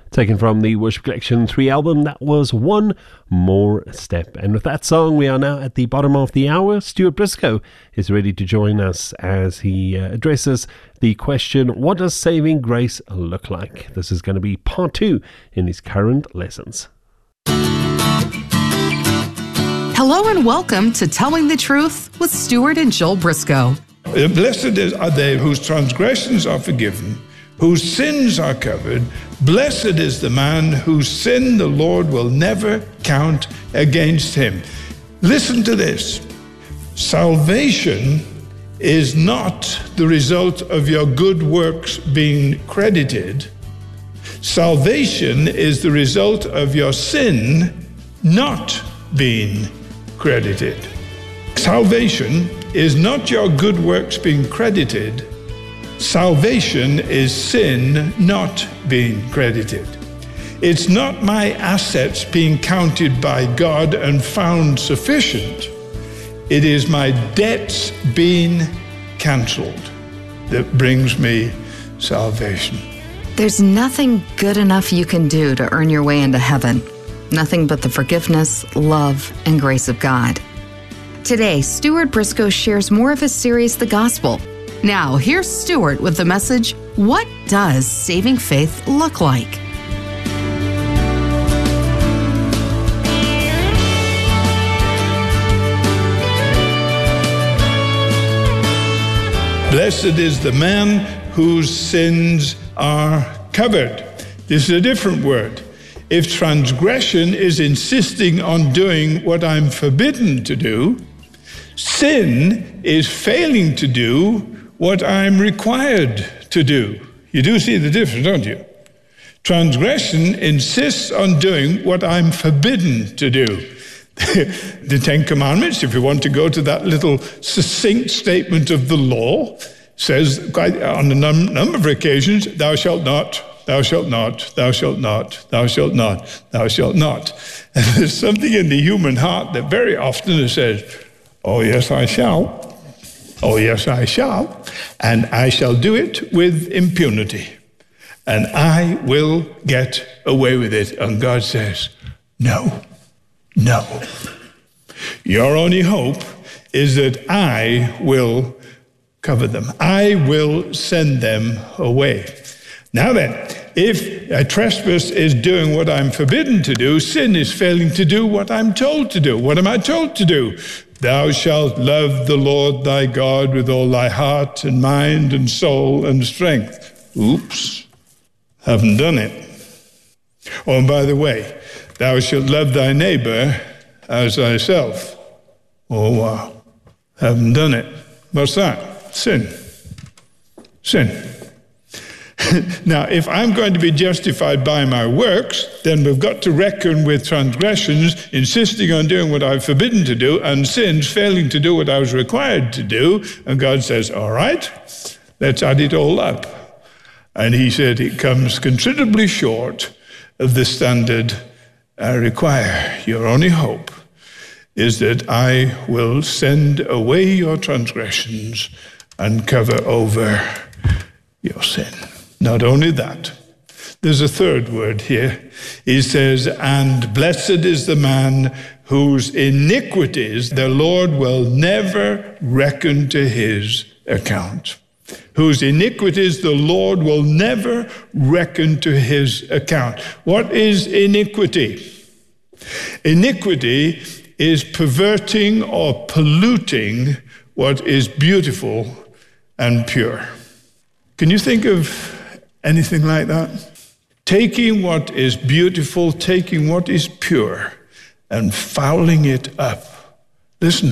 Taken from the Worship Collection 3 album, that was One More Step. And with that song, we are now at the bottom of the hour. Stuart Briscoe is ready to join us as he addresses the question, what does saving grace look like? This is going to be part 2 in his current lessons. Hello and welcome to Telling the Truth with Stuart and Joel Briscoe. Blessed are they whose transgressions are forgiven, whose sins are covered. Blessed is the man whose sin the Lord will never count against him. Listen to this. Salvation is not the result of your good works being credited. Salvation is the result of your sin not being credited. Salvation is not your good works being credited. Salvation is sin not being credited. It's not my assets being counted by God and found sufficient. It is my debts being cancelled that brings me salvation. There's nothing good enough you can do to earn your way into heaven. Nothing but the forgiveness, love, and grace of God. Today, Stuart Briscoe shares more of his series, The Gospel. Now, here's Stuart with the message, What Does Saving Faith Look Like? Blessed is the man whose sins are covered. This is a different word. If transgression is insisting on doing what I'm forbidden to do, sin is failing to do what I'm required to do. You do see the difference, don't you? Transgression insists on doing what I'm forbidden to do. The Ten Commandments, if you want to go to that little succinct statement of the law, says quite on a number of occasions, thou shalt not, thou shalt not, thou shalt not, thou shalt not, thou shalt not. And there's something in the human heart that very often says, oh yes, I shall. Oh, yes, I shall, and I shall do it with impunity, and I will get away with it. And God says, no, no. Your only hope is that I will cover them. I will send them away. Now then, if a trespass is doing what I'm forbidden to do, sin is failing to do what I'm told to do. What am I told to do? Thou shalt love the Lord thy God with all thy heart and mind and soul and strength. Oops, haven't done it. Oh, and by the way, thou shalt love thy neighbor as thyself. Oh, wow, haven't done it. What's that? Sin. Sin. Now, if I'm going to be justified by my works, then we've got to reckon with transgressions, insisting on doing what I'm forbidden to do, and sins failing to do what I was required to do. And God says, all right, let's add it all up. And he said it comes considerably short of the standard I require. Your only hope is that I will send away your transgressions and cover over your sin. Not only that, there's a third word here. He says, and blessed is the man whose iniquities the Lord will never reckon to his account. Whose iniquities the Lord will never reckon to his account. What is iniquity? Iniquity is perverting or polluting what is beautiful and pure. Can you think of anything like that? Taking what is beautiful, taking what is pure, and fouling it up. Listen.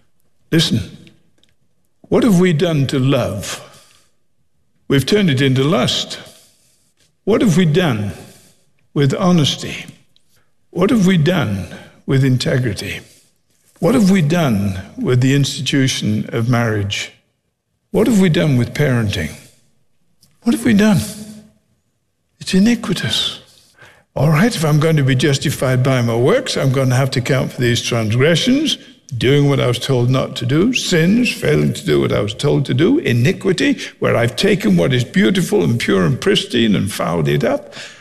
What have we done to love? We've turned it into lust. What have we done with honesty? What have we done with integrity? What have we done with the institution of marriage? What have we done with parenting? What have we done? It's iniquitous. All right, if I'm going to be justified by my works, I'm going to have to account for these transgressions, doing what I was told not to do, sins, failing to do what I was told to do, iniquity, where I've taken what is beautiful and pure and pristine and fouled it up.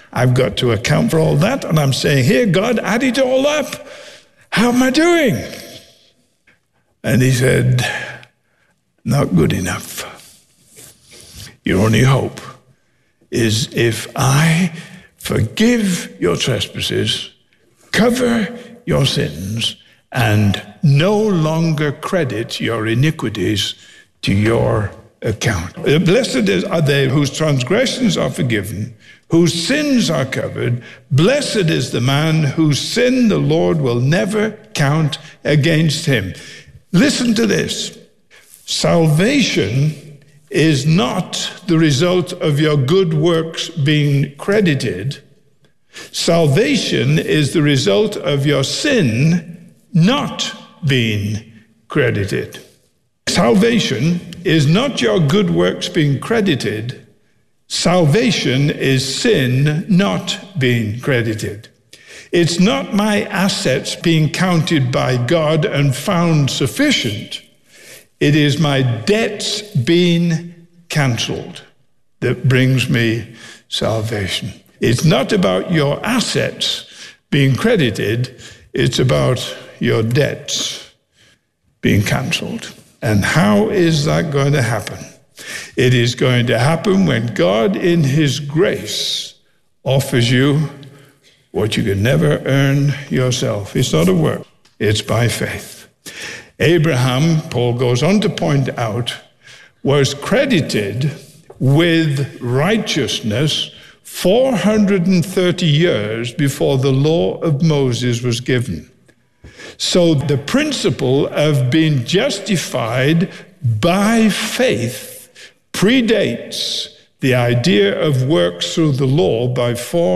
I've got to account for all that. And I'm saying, here, God, add it all up. How am I doing? And he said, not good enough. Your only hope is if I forgive your trespasses, cover your sins, and no longer credit your iniquities to your account. Blessed are they whose transgressions are forgiven, whose sins are covered. Blessed is the man whose sin the Lord will never count against him. Listen to this. Salvation is not the result of your good works being credited. Salvation is the result of your sin not being credited. Salvation is not your good works being credited. Salvation is sin not being credited. It's not my assets being counted by God and found sufficient. It is my debts being cancelled that brings me salvation. It's not about your assets being credited. It's about your debts being cancelled. And how is that going to happen? It is going to happen when God, in his grace, offers you what you could never earn yourself. It's not a work. It's by faith. Abraham, Paul goes on to point out, was credited with righteousness 430 years before the law of Moses was given. So the principle of being justified by faith predates the idea of works through the law by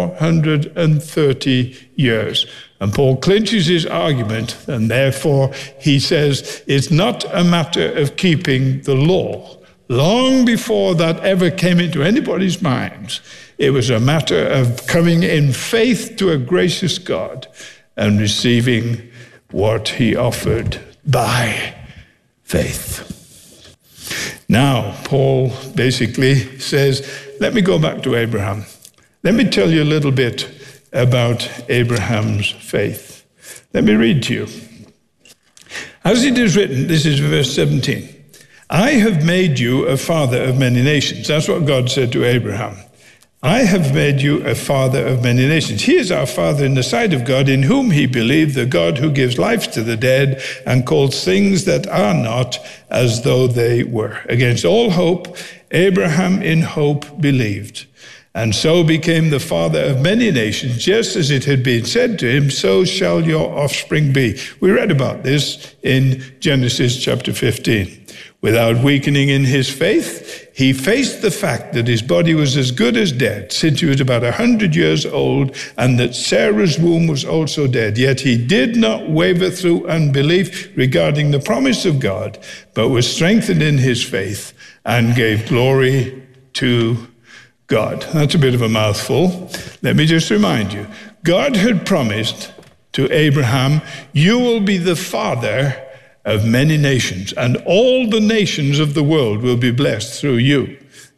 430 years. And Paul clinches his argument, and therefore he says it's not a matter of keeping the law. Long before that ever came into anybody's minds, it was a matter of coming in faith to a gracious God and receiving what he offered by faith. Now, Paul basically says, let me go back to Abraham. Let me tell you a little bit about Abraham's faith. Let me read to you. As it is written, this is verse 17, I have made you a father of many nations. That's what God said to Abraham. I have made you a father of many nations. He is our father in the sight of God, in whom he believed, the God who gives life to the dead and calls things that are not as though they were. Against all hope, Abraham in hope believed, and so became the father of many nations, just as it had been said to him, so shall your offspring be. We read about this in Genesis chapter 15. Without weakening in his faith, he faced the fact that his body was as good as dead, since he was about 100 years old, and that Sarah's womb was also dead. Yet he did not waver through unbelief regarding the promise of God, but was strengthened in his faith and gave glory to God. That's a bit of a mouthful. Let me just remind you. God had promised to Abraham, you will be the father of many nations, and all the nations of the world will be blessed through you.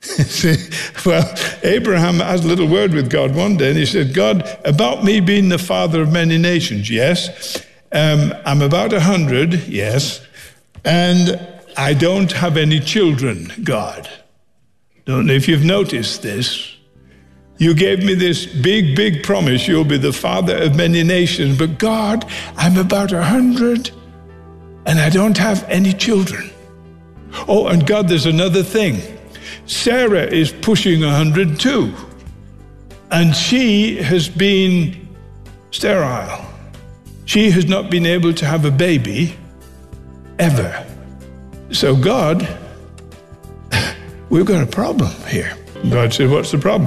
Well, Abraham has a little word with God one day, and he said, God, about me being the father of many nations, yes. I'm about 100, yes. And I don't have any children, God. Don't know if you've noticed this. You gave me this big, big promise, you'll be the father of many nations, but God, I'm about 100, and I don't have any children. Oh, and God, there's another thing. Sarah is pushing 100 too, and she has been sterile. She has not been able to have a baby ever. So God, we've got a problem here. God said, what's the problem?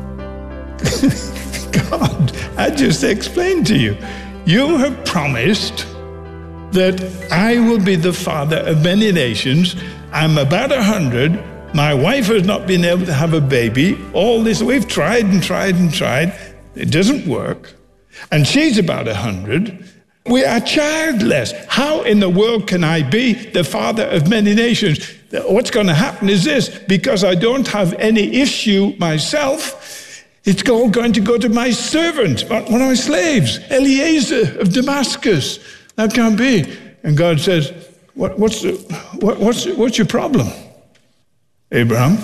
God, I just explained to you. You have promised that I will be the father of many nations. I'm about 100. My wife has not been able to have a baby. All this, we've tried and tried and tried. It doesn't work. And she's about 100. We are childless. How in the world can I be the father of many nations? What's going to happen is this, because I don't have any issue myself, It's all going to go to my servant, one of my slaves, Eliezer of Damascus. That can't be. And God says, what's your problem, Abraham?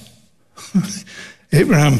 Abraham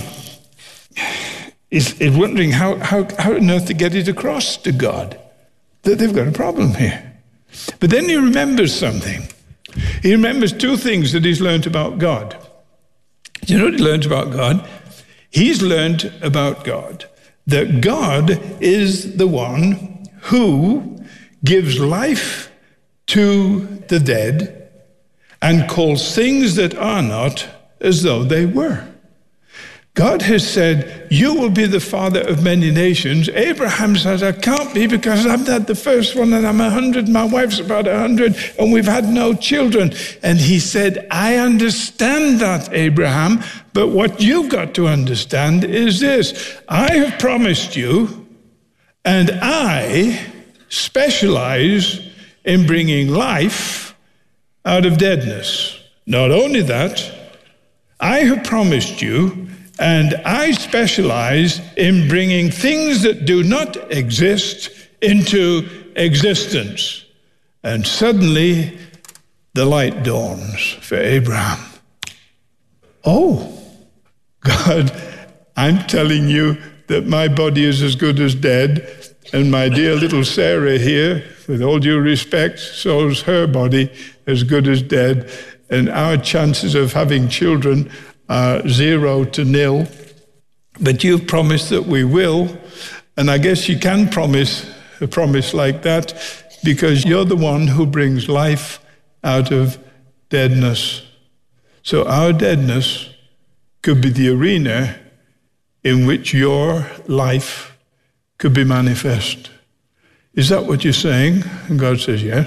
is wondering how on earth to get it across to God that they've got a problem here. But then he remembers something. He remembers two things that he's learned about God. Do you know what he learned about God? He's learned about God that God is the one who gives life to the dead and calls things that are not as though they were. God has said, you will be the father of many nations. Abraham says, I can't be because I'm not the first one and I'm 100. My wife's about 100 and we've had no children. And he said, I understand that, Abraham, but what you've got to understand is this. I have promised you and I specialize in bringing life out of deadness. Not only that, I have promised you and I specialize in bringing things that do not exist into existence. And suddenly, the light dawns for Abraham. Oh, God, I'm telling you that my body is as good as dead, and my dear little Sarah here, with all due respect, so's her body as good as dead, and our chances of having children 0 to 0, but you've promised that we will, and I guess you can promise a promise like that because you're the one who brings life out of deadness. So our deadness could be the arena in which your life could be manifest. Is that what you're saying? And God says, yes.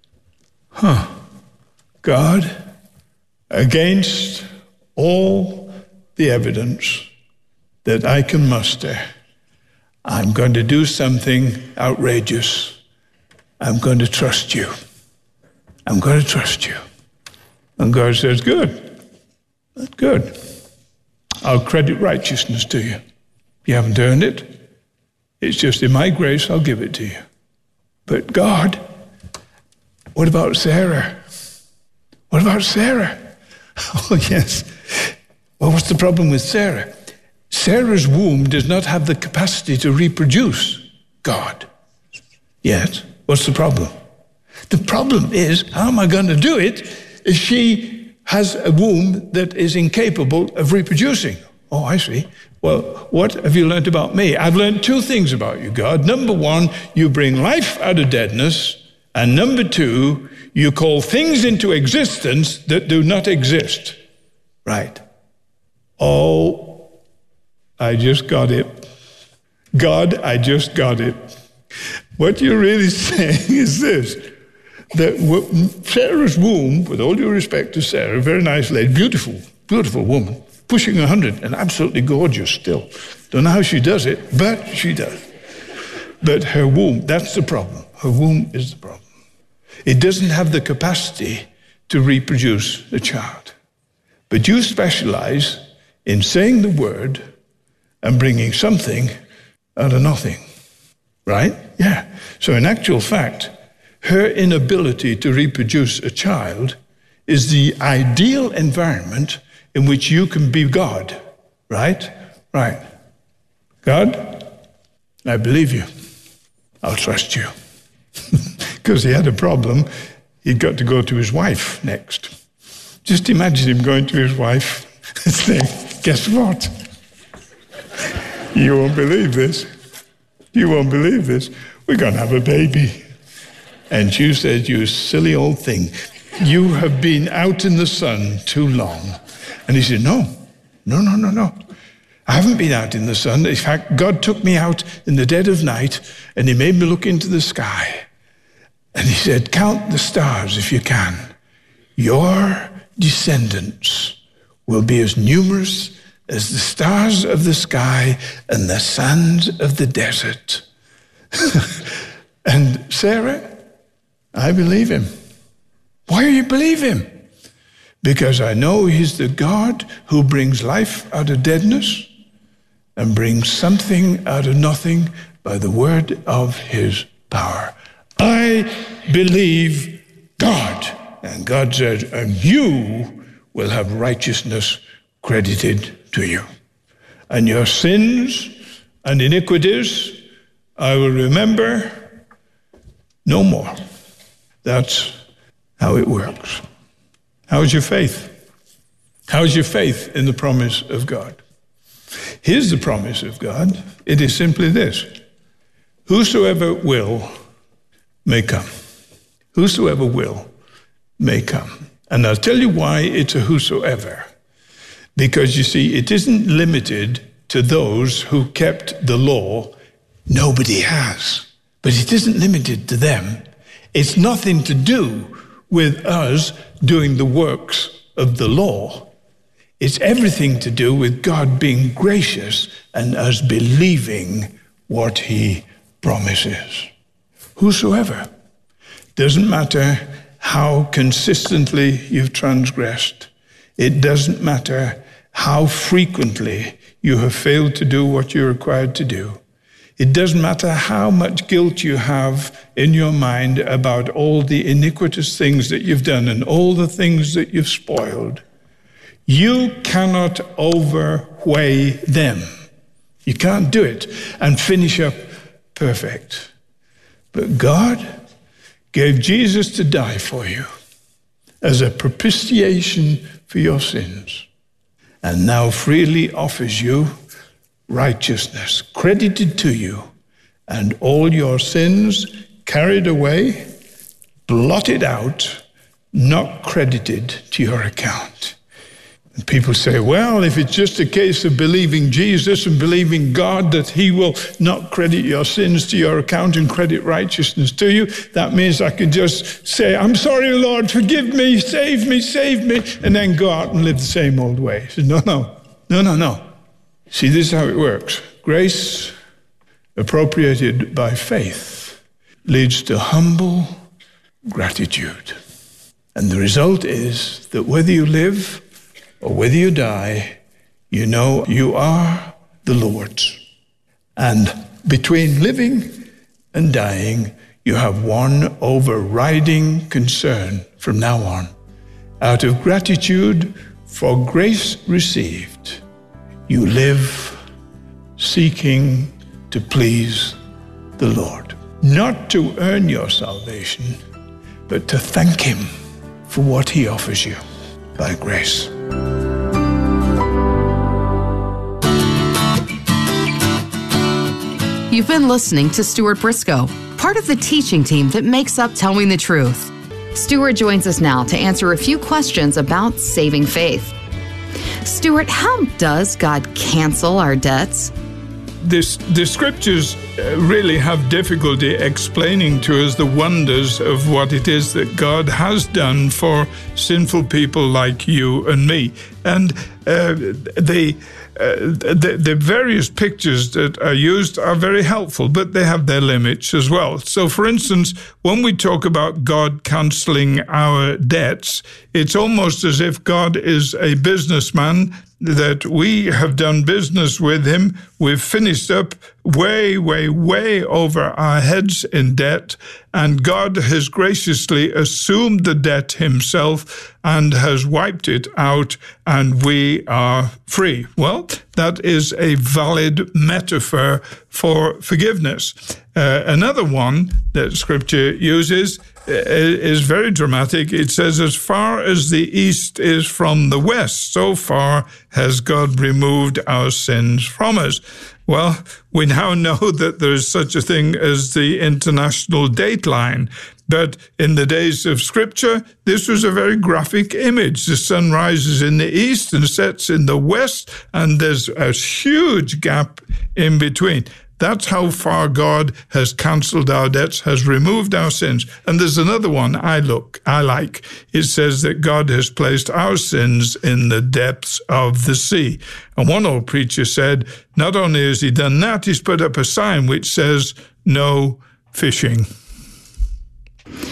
God, against all the evidence that I can muster, I'm going to do something outrageous. I'm going to trust you. I'm going to trust you. And God says, good. Good. I'll credit righteousness to you. You haven't earned it. It's just in my grace, I'll give it to you. But God, what about Sarah? What about Sarah? Oh, yes. Well, what's the problem with Sarah? Sarah's womb does not have the capacity to reproduce God. Yet, what's the problem? The problem is, how am I going to do it if she has a womb that is incapable of reproducing? Oh, I see. Well, what have you learned about me? I've learned two things about you, God. Number one, you bring life out of deadness. And number two, you call things into existence that do not exist. Right. Oh, I just got it. God, I just got it. What you're really saying is this, that Sarah's womb, with all due respect to Sarah, a very nice lady, beautiful, beautiful woman, pushing 100 and absolutely gorgeous still. Don't know how she does it, but she does. But her womb, that's the problem. Her womb is the problem. It doesn't have the capacity to reproduce a child. But you specialize in saying the word and bringing something out of nothing. Right? Yeah. So in actual fact, her inability to reproduce a child is the ideal environment in which you can be God. Right? Right. God, I believe you. I'll trust you. Because he had a problem. He'd got to go to his wife next. Just imagine him going to his wife and saying, guess what? You won't believe this. You won't believe this. We're going to have a baby. And she said, you silly old thing. You have been out in the sun too long. And he said, no. I haven't been out in the sun. In fact, God took me out in the dead of night and he made me look into the sky. And he said, count the stars if you can. Your descendants will be as numerous as the stars of the sky and the sands of the desert. And Sarah, I believe him. Why do you believe him? Because I know he's the God who brings life out of deadness, and bring something out of nothing by the word of his power. I believe God. And God said, and you will have righteousness credited to you. And your sins and iniquities I will remember no more. That's how it works. How's your faith? How's your faith in the promise of God? Here's the promise of God. It is simply this. Whosoever will may come. Whosoever will may come. And I'll tell you why it's a whosoever. Because you see, it isn't limited to those who kept the law. Nobody has. But it isn't limited to them. It's nothing to do with us doing the works of the law. It's everything to do with God being gracious and us believing what he promises. Whosoever. Doesn't matter how consistently you've transgressed. It doesn't matter how frequently you have failed to do what you're required to do. It doesn't matter how much guilt you have in your mind about all the iniquitous things that you've done and all the things that you've spoiled. You cannot overweigh them. You can't do it and finish up perfect. But God gave Jesus to die for you as a propitiation for your sins, and now freely offers you righteousness credited to you, and all your sins carried away, blotted out, not credited to your account. And people say, well, if it's just a case of believing Jesus and believing God that he will not credit your sins to your account and credit righteousness to you, that means I can just say, I'm sorry, Lord, forgive me, save me, and then go out and live the same old way. He says, no. See, this is how it works. Grace, appropriated by faith, leads to humble gratitude. And the result is that whether you live or whether you die, you know you are the Lord's. And between living and dying, you have one overriding concern from now on. Out of gratitude for grace received, you live seeking to please the Lord. Not to earn your salvation, but to thank him for what he offers you by grace. You've been listening to Stuart Briscoe, part of the teaching team that makes up Telling the Truth. Stuart joins us now to answer a few questions about saving faith. Stuart, how does God cancel our debts? The scriptures really have difficulty explaining to us the wonders of what it is that God has done for sinful people like you and me. And the various pictures that are used are very helpful, but they have their limits as well. So, for instance, when we talk about God cancelling our debts, it's almost as if God is a businessman, that we have done business with him. We've finished up way over our heads in debt, and God has graciously assumed the debt himself and has wiped it out, and we are free. Well, that is a valid metaphor for forgiveness. Another one that Scripture uses is very dramatic. It says, as far as the east is from the west, so far has God removed our sins from us. Well, we now know that there is such a thing as the international dateline. But in the days of Scripture, this was a very graphic image. The sun rises in the east and sets in the west, and there's a huge gap in between. That's how far God has cancelled our debts, has removed our sins. And there's another one I like. It says that God has placed our sins in the depths of the sea. And one old preacher said, not only has he done that, he's put up a sign which says, no fishing.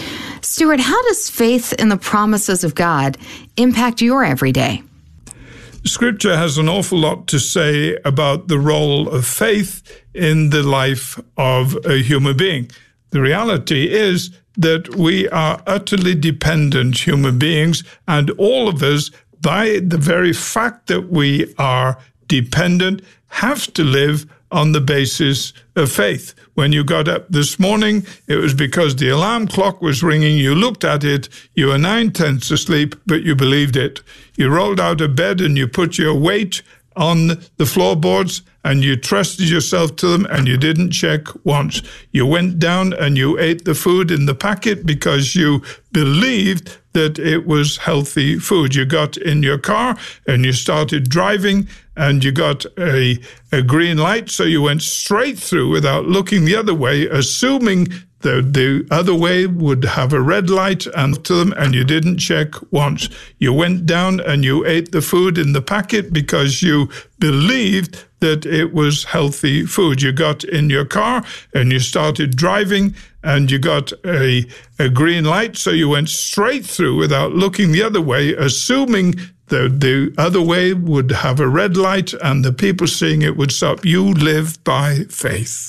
Stuart, how does faith in the promises of God impact your everyday? Scripture has an awful lot to say about the role of faith in the life of a human being. The reality is that we are utterly dependent human beings, and all of us, by the very fact that we are dependent, have to live on the basis of faith. When you got up this morning, it was because the alarm clock was ringing. You looked at it, you were 9/10 asleep, but you believed it. You rolled out of bed and you put your weight on the floorboards and you trusted yourself to them and you didn't check once. You went down and you ate the food in the packet because you believed that it was healthy food. You got in your car and you started driving and you got a green light, so you went straight through without looking the other way, assuming the other way would have a red light and to them, and you didn't check once. You went down and you ate the food in the packet because you believed that it was healthy food. You got in your car and you started driving and you got a green light, so you went straight through without looking the other way, assuming the other way would have a red light and the people seeing it would stop. You live by faith.